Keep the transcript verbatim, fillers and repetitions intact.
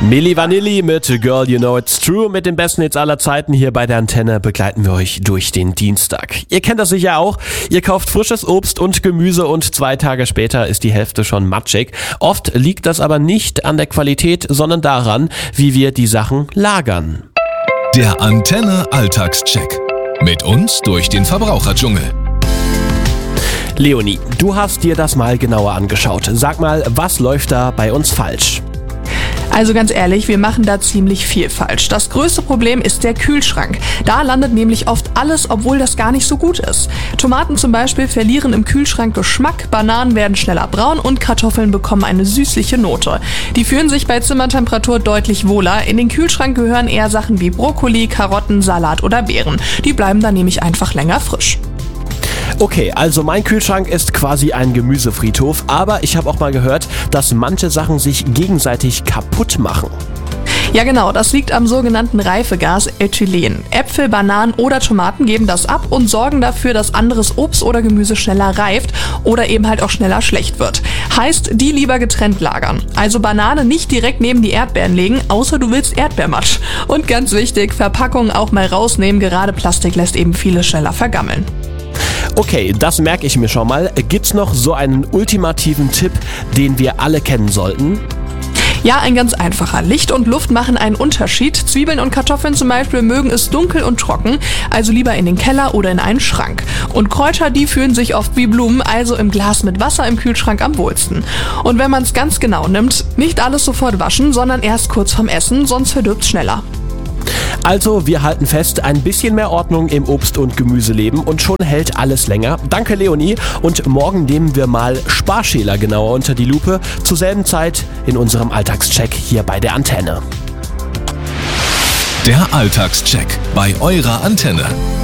Milli Vanilli mit Girl You Know It's True. Mit den besten Hits aller Zeiten hier bei der Antenne begleiten wir euch durch den Dienstag. Ihr kennt das sicher auch. Ihr kauft frisches Obst und Gemüse und zwei Tage später ist die Hälfte schon matschig. Oft liegt das aber nicht an der Qualität, sondern daran, wie wir die Sachen lagern. Der Antenne Alltagscheck. Mit uns durch den Verbraucherdschungel. Leonie, du hast dir das mal genauer angeschaut. Sag mal, was läuft da bei uns falsch? Also ganz ehrlich, wir machen da ziemlich viel falsch. Das größte Problem ist der Kühlschrank. Da landet nämlich oft alles, obwohl das gar nicht so gut ist. Tomaten zum Beispiel verlieren im Kühlschrank Geschmack, Bananen werden schneller braun und Kartoffeln bekommen eine süßliche Note. Die fühlen sich bei Zimmertemperatur deutlich wohler. In den Kühlschrank gehören eher Sachen wie Brokkoli, Karotten, Salat oder Beeren. Die bleiben dann nämlich einfach länger frisch. Okay, also mein Kühlschrank ist quasi ein Gemüsefriedhof, aber ich habe auch mal gehört, dass manche Sachen sich gegenseitig kaputt machen. Ja genau, das liegt am sogenannten Reifegas Ethylen. Äpfel, Bananen oder Tomaten geben das ab und sorgen dafür, dass anderes Obst oder Gemüse schneller reift oder eben halt auch schneller schlecht wird. Heißt, die lieber getrennt lagern. Also Banane nicht direkt neben die Erdbeeren legen, außer du willst Erdbeermatsch. Und ganz wichtig, Verpackungen auch mal rausnehmen, gerade Plastik lässt eben vieles schneller vergammeln. Okay, das merke ich mir schon mal. Gibt's noch so einen ultimativen Tipp, den wir alle kennen sollten? Ja, ein ganz einfacher. Licht und Luft machen einen Unterschied. Zwiebeln und Kartoffeln zum Beispiel mögen es dunkel und trocken, also lieber in den Keller oder in einen Schrank. Und Kräuter, die fühlen sich oft wie Blumen, also im Glas mit Wasser im Kühlschrank am wohlsten. Und wenn man es ganz genau nimmt, nicht alles sofort waschen, sondern erst kurz vorm Essen, sonst verdirbt's schneller. Also, wir halten fest, ein bisschen mehr Ordnung im Obst- und Gemüseleben und schon hält alles länger. Danke, Leonie. Und morgen nehmen wir mal Sparschäler genauer unter die Lupe. Zur selben Zeit in unserem Alltagscheck hier bei der Antenne. Der Alltagscheck bei eurer Antenne.